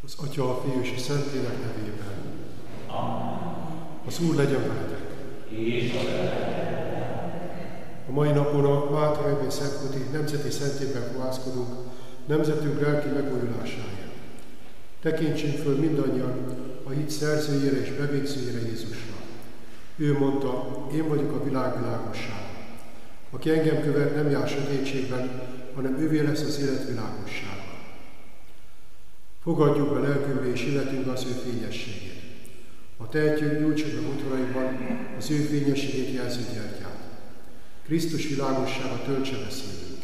Az Atya, a Fiú és a Szentlélek nevében. Az Úr legyen veletek. A mai napon a Mátra Rebén Szentköti Nemzeti Szentében fohászkodunk nemzetünk lelki megújulásáért. Tekintsünk föl mindannyian a hit szerzőjére és bevégzőjére Jézusra. Ő mondta, én vagyok a világ világossága. Aki engem követ, nem jár sötétségben, hanem ővé lesz az élet világossága. Fogadjuk be lelkünkbe és életünkbe az ő fényességét. A tehetjük, nyújtsuk be bútoraiban az ő fényességét jelző gyertyát. Krisztus világossága töltse be szívünket.